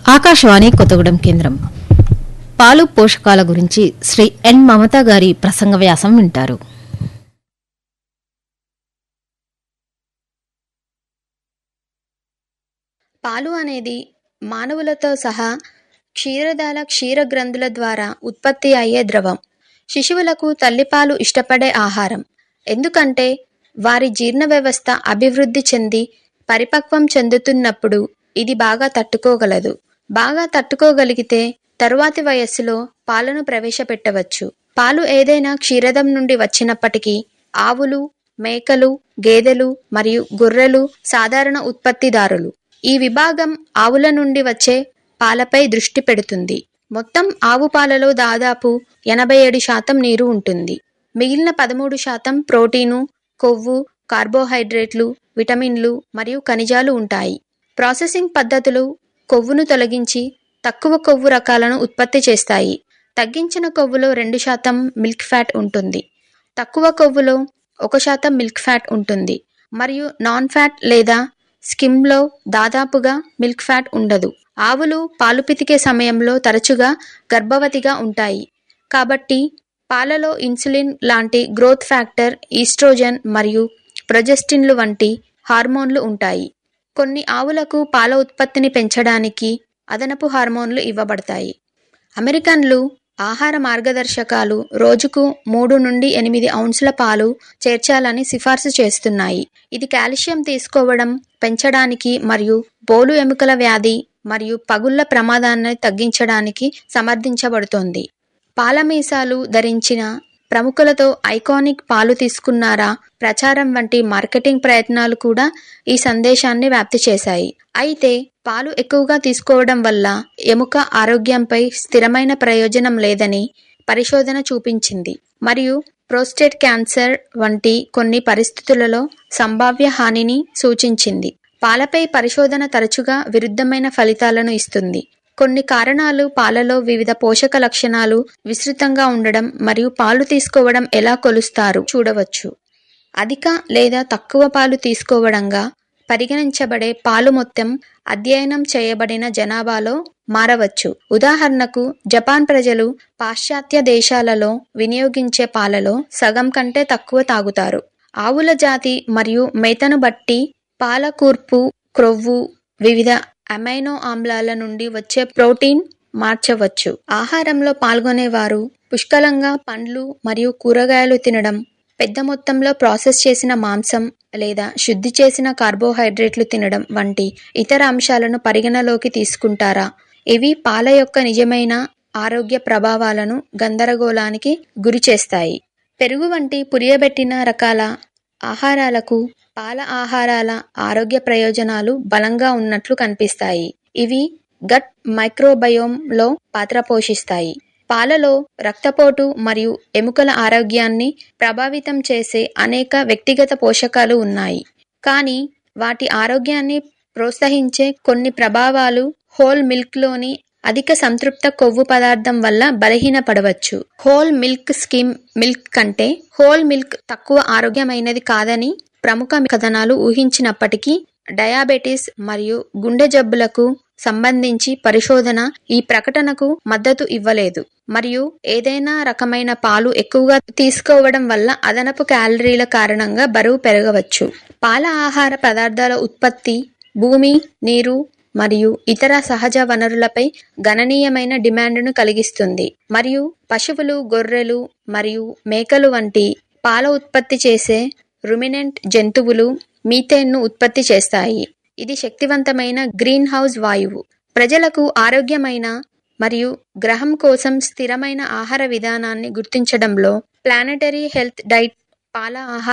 ఆకాశవాణి కొత్తగూడెం కేంద్రం. పాలు పోషకాల గురించి శ్రీ ఎన్ మమత గారి ప్రసంగ వ్యాసం వింటారు. పాలు అనేది మానవులతో సహా క్షీరదాల క్షీరగ్రంథుల ద్వారా ఉత్పత్తి అయ్యే ద్రవం. శిశువులకు తల్లిపాలు ఇష్టపడే ఆహారం. ఎందుకంటే వారి జీర్ణ వ్యవస్థ అభివృద్ధి చెంది పరిపక్వం చెందుతున్నప్పుడు ఇది బాగా తట్టుకోగలదు. బాగా తట్టుకోగలిగితే తరువాతి వయస్సులో పాలను ప్రవేశపెట్టవచ్చు. పాలు ఏదైనా క్షీరదం నుండి వచ్చినప్పటికీ ఆవులు, మేకలు, గేదెలు మరియు గొర్రెలు సాధారణ ఉత్పత్తిదారులు. ఈ విభాగం ఆవుల నుండి వచ్చే పాలపై దృష్టి పెడుతుంది. మొత్తం ఆవు పాలలో దాదాపు 87% నీరు ఉంటుంది. మిగిలిన 13% ప్రోటీను, కొవ్వు, కార్బోహైడ్రేట్లు, విటమిన్లు మరియు ఖనిజాలు ఉంటాయి. ప్రాసెసింగ్ పద్ధతులు కొవ్వును తొలగించి తక్కువ కొవ్వు రకాలను ఉత్పత్తి చేస్తాయి. తగ్గించిన కొవ్వులో 2% మిల్క్ ఫ్యాట్ ఉంటుంది. తక్కువ కొవ్వులో 1% మిల్క్ ఫ్యాట్ ఉంటుంది మరియు నాన్ ఫ్యాట్ లేదా స్కిమ్లో దాదాపుగా మిల్క్ ఫ్యాట్ ఉండదు. ఆవులు పాలు పితికే సమయంలో తరచుగా గర్భవతిగా ఉంటాయి. కాబట్టి పాలలో ఇన్సులిన్ లాంటి గ్రోత్ ఫ్యాక్టర్, ఈస్ట్రోజన్ మరియు ప్రొజెస్టిన్లు వంటి హార్మోన్లు ఉంటాయి. కొన్ని ఆవులకు పాల ఉత్పత్తిని పెంచడానికి అదనపు హార్మోన్లు ఇవ్వబడతాయి. అమెరికన్లు ఆహార మార్గదర్శకాలు రోజుకు 3 నుండి 8 ఔన్సుల పాలు చేర్చాలని సిఫార్సు చేస్తున్నాయి. ఇది కాల్షియం తీసుకోవడం పెంచడానికి మరియు బోలు ఎముకల వ్యాధి మరియు పగుళ్ల ప్రమాదాన్ని తగ్గించడానికి సమర్థించబడుతోంది. పాల మీసాలు ధరించిన ప్రముఖులతో ఐకానిక్ పాలు తీసుకున్నారా ప్రచారం వంటి మార్కెటింగ్ ప్రయత్నాలు కూడా ఈ సందేశాన్ని వ్యాప్తి చేశాయి. అయితే పాలు ఎక్కువగా తీసుకోవడం వల్ల ఎముక ఆరోగ్యంపై స్థిరమైన ప్రయోజనం లేదని పరిశోధన చూపించింది మరియు ప్రోస్టేట్ క్యాన్సర్ వంటి కొన్ని పరిస్థితులలో సంభావ్య హానిని సూచించింది. పాలపై పరిశోధన తరచుగా విరుద్ధమైన ఫలితాలను ఇస్తుంది. కొన్ని కారణాలు పాలలో వివిధ పోషక లక్షణాలు విస్తృతంగా ఉండడం మరియు పాలు తీసుకోవడం ఎలా కొలుస్తారు చూడవచ్చు. అధిక లేదా తక్కువ పాలు తీసుకోవడంగా పరిగణించబడే పాలు మొత్తం అధ్యయనం చేయబడిన జనాభాలో మారవచ్చు. ఉదాహరణకు జపాన్ ప్రజలు పాశ్చాత్య దేశాలలో వినియోగించే పాలలో సగం కంటే తక్కువ తాగుతారు. ఆవుల జాతి మరియు మేతను బట్టి పాల కూర్పు, క్రొవ్వు, వివిధ అమైనో ఆమ్లాల నుండి వచ్చే ప్రోటీన్ మార్చవచ్చు. ఆహారంలో పాల్గొనేవారు పుష్కలంగా పండ్లు మరియు కూరగాయలు తినడం, పెద్ద మొత్తంలో ప్రాసెస్ చేసిన మాంసం లేదా శుద్ధి చేసిన కార్బోహైడ్రేట్లు తినడం వంటి ఇతర అంశాలను పరిగణలోకి తీసుకుంటారా? ఇవి పాల యొక్క నిజమైన ఆరోగ్య ప్రభావాలను గందరగోళానికి గురి చేస్తాయి. పెరుగు వంటి పురియబెట్టిన రకాల ఆహారాలకు పాల ఆహారాల ఆరోగ్య ప్రయోజనాలు బలంగా ఉన్నట్లు కనిపిస్తాయి. ఇవి గట్ మైక్రోబయోమ్లో పాత్ర పోషిస్తాయి. పాలలో రక్తపోటు మరియు ఎముకల ఆరోగ్యాన్ని ప్రభావితం చేసే అనేక వ్యక్తిగత పోషకాలు ఉన్నాయి. కానీ వాటి ఆరోగ్యాన్ని ప్రోత్సహించే కొన్ని ప్రభావాలు హోల్ మిల్క్లోని అధిక సంతృప్త కొవ్వు పదార్థం వల్ల బలహీనపడవచ్చు. హోల్ మిల్క్ స్కిమ్ మిల్క్ కంటే హోల్ మిల్క్ తక్కువ ఆరోగ్యమైనది కాదని ప్రముఖ కథనాలు ఊహించినప్పటికీ డయాబెటిస్ మరియు గుండె జబ్బులకు సంబంధించి పరిశోధన ఈ ప్రకటనకు మద్దతు ఇవ్వలేదు. మరియు ఏదైనా రకమైన పాలు ఎక్కువగా తీసుకోవడం వల్ల అదనపు క్యాలరీల కారణంగా బరువు పెరగవచ్చు. పాల ఆహార పదార్థాల ఉత్పత్తి భూమి, నీరు మరియు ఇతర సహజ వనరులపై గణనీయమైన డిమాండ్ను కలిగిస్తుంది మరియు పశువులు, గొర్రెలు మరియు మేకలు వంటి పాల ఉత్పత్తి చేసే రుమినెంట్ జంతువులు మీథేన్ను ఉత్పత్తి చేస్తాయి. ఇది శక్తివంతమైన గ్రీన్ హౌస్ వాయువు. ప్రజలకు ఆరోగ్యమైన మరియు గ్రహం కోసం స్థిరమైన ఆహార విధానాన్ని గుర్తించడంలో ప్లానెటరీ హెల్త్ డైట్ పాల ఆహార